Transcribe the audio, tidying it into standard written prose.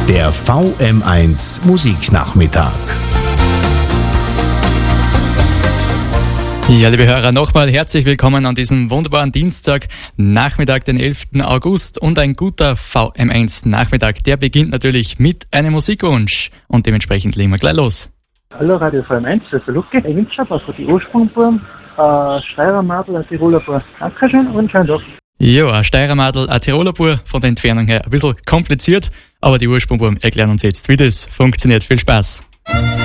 Der VM1 Musiknachmittag. Ja, liebe Hörer, nochmal herzlich willkommen an diesem wunderbaren Dienstag, Nachmittag, den 11. August. Und ein guter VM1-Nachmittag, der beginnt natürlich mit einem Musikwunsch. Und dementsprechend legen wir gleich los. Hallo Radio VM1, das ist der Luki. Ich wünsche euch von die Ursprungbuben, Steirermadel, ein Tiroler Bur. Dankeschön und schönen Tag. Ja, ein Steirermadel, ein Tiroler Bur, von der Entfernung her ein bisschen kompliziert, aber die Ursprungbuben erklären uns jetzt, wie das funktioniert. Viel Spaß!